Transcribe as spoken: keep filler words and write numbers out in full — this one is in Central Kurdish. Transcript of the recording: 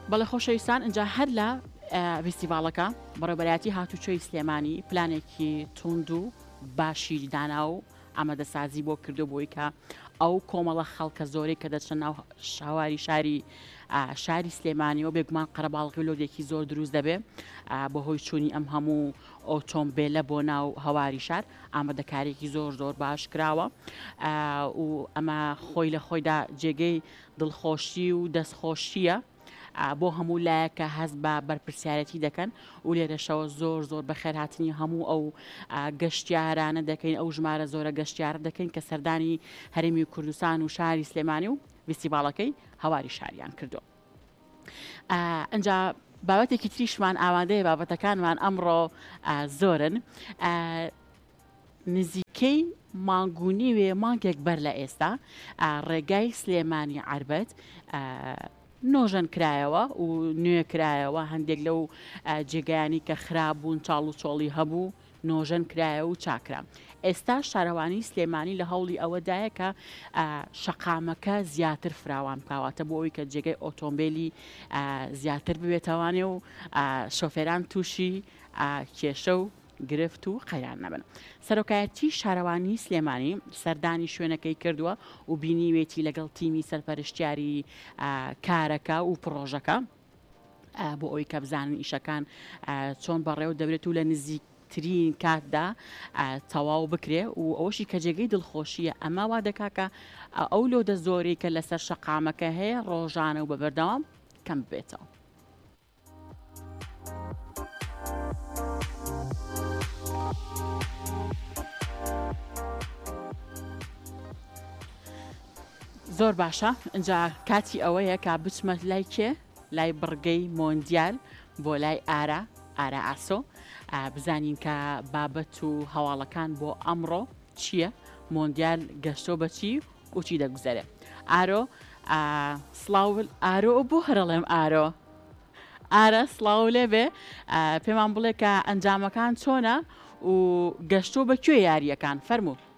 بەڵێ خۆشەویستان اینجا هەر لە فیستیڤاڵەکە بەڕێوەبەرایەتی هاتوچۆی سلێمانی پلانێکی توند و باشی دانا و ئامادەسازی بۆ کردو بۆی کە ئەو کۆمەڵە خەڵکە زۆرەی کە دەچن ناو شاواری شاری شاری سلێمانیەوە بێگومان قەرەباڵغی و لۆدێکی زۆر دروست دەبێ بەهۆی چوونی ئەم هەموو ئۆتۆمبیلە بۆ ناو هەواری شار ئامادەکارێکی زۆر زۆر باش کراوە و ئەمە خۆی لە خۆیدا جێگەی دڵخۆشی و دەستخۆشیە بۆ هەموو لایەکە هەست بە بەرپرسیارەتی دەکەن و لێرەشەوە زۆر زۆر بەخێرهاتنی هەموو ئەو گەشتیارانە دەکەین ئەو ژمارە زۆرە گەشتیارە دەکەین کە سەردانی هەرێمی کوردستان و شاری سلێمانی و فیستیڤاڵەکەی هەواری شاریان کردو. ئەنجا بابەتێکی تریشمان ئامادەیە بابەتەکانمان ئەمڕۆ زۆرن. نزیکەی مانگونی وێ مانگێک بەر لە ئێستا ڕێگای سلێمانی عەربەت نۆژەن کرایەوە و نوێ کرایەوە هەندێک لەو جێگایانی کە خراپبوون چاڵ و چۆڵی هەبوو نۆژەن کرایە و چاکرا. ئێستا شارەوانی سلێمانی لە هەوڵی ئەوەدایە کە شەقامەکە زیاتر فراوان بکاواتە بۆ ئەوی کە جێگەی ئۆتۆمبیلی زیاتر ببێتەوانێ و شۆفێران تووشی کێشە و گرفت و قەیران نەبن. سەرۆکایەتی شارەوانی سلێمانی سەردانی شوێنەکەی کردووە و بینیوێتی لەگەڵ تیمی سەرپەرشتیاری کارەکە و پرۆژەکە بۆ ئەوی کە بزانن ئیشەکان چۆن بەڕێوە دەبرێت و لە نزیکترین کاتدا تەواو بکرێ و ئەوەشی کە جێگەی دڵخۆشیە ئەمە وا دەکا کە ئەو لۆدە زۆری کە لەسەر شەقامەکە هەیە ڕۆژانە و بەبەردەوام کەم بێتەوە. زۆر باشە اینجا کاتی ئەوەیە کە بچمە لای کێ لای بڕگەی مۆندیال بۆ لای ئارە ئارە ئاسۆ بزانین کە بابەت و هەواڵەکان بۆ ئەمڕۆ چییە مۆندیال گەشتۆ بەچی و چی دەگوزارێ. ئارۆ سڵاو ئارۆ بۆ هەرەڵێم ئارۆ ئارە سڵاو لێبێ پێمان بڵێ کە ئەنجامەکان چۆنە و گەشتۆ بەکوێ یاریەکان فەرموو.